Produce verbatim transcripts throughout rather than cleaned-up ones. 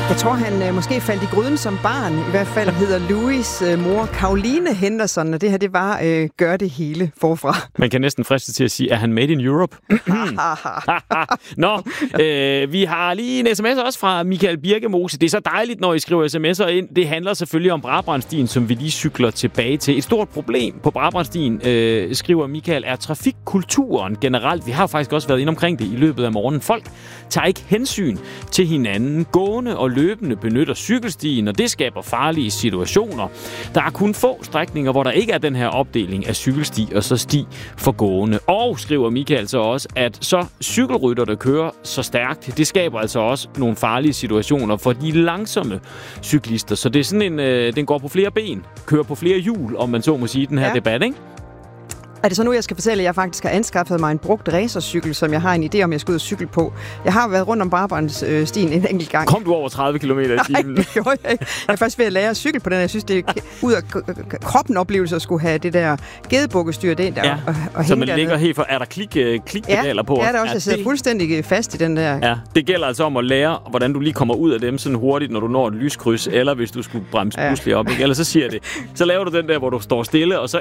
Jeg tror, han øh, måske faldt i gryden som barn. I hvert fald hedder Louis øh, mor Caroline Henderson, og det her, det var øh, gør det hele forfra. Man kan næsten friste til at sige, er han made in Europe? Nå, øh, vi har lige en sms også fra Michael Birkemose. Det er så dejligt, når I skriver sms'er ind. Det handler selvfølgelig om Brabrandstien, som vi lige cykler tilbage til. Et stort problem på Brabrandstien, øh, skriver Michael, er trafikkulturen generelt. Vi har faktisk også været inde omkring det i løbet af morgenen. Folk tager ikke hensyn til hinanden. Gående og løbende benytter cykelstien, og det skaber farlige situationer. Der er kun få strækninger, hvor der ikke er den her opdeling af cykelsti og så sti for gående. Og skriver Michael så også, at så cykelrytter, der kører så stærkt, det skaber altså også nogle farlige situationer for de langsomme cyklister. Så det er sådan en, øh, den går på flere ben, kører på flere hjul, om man så må sige, den her ja. debat, ikke? Er det så nu, jeg skal fortælle, at jeg faktisk har anskaffet mig en brugt racercykel, som jeg har en idé om, jeg skal ud og cykle på? Jeg har været rundt om Brabrandstien en enkelt gang. Kom du over tredive kilometer i timen? Nej, det gjorde jeg ikke. Jeg er først ved at lære at cykle på den. Jeg synes, det er ud af kroppen oplevelse at skulle have det der gedebukkestyr, det der. Ja, og, og så man ligger helt for... Er der klik, klikpedaler ja, på? Ja, der også. Ja, jeg sidder det... fuldstændig fast i den der. Ja, det gælder altså om at lære, hvordan du lige kommer ud af dem sådan hurtigt, når du når et lyskryds, eller hvis du skulle bremse ja. pludselig op. Ikke? Eller så siger det. Så laver du den der, hvor du står stille, og så...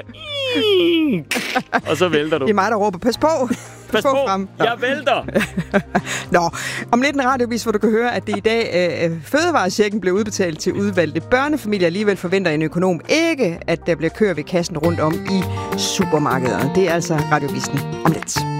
og så vælter du. Det er mig, der råber, pas på! Pas på, frem. Jeg vælter! Nå, om lidt en radiovis, hvor du kan høre, at det i dag øh, fødevarechecken blev udbetalt til udvalgte børnefamilier. Alligevel forventer en økonom ikke, at der bliver kørt ved kassen rundt om i supermarkederne. Det er altså radiovisen om lidt.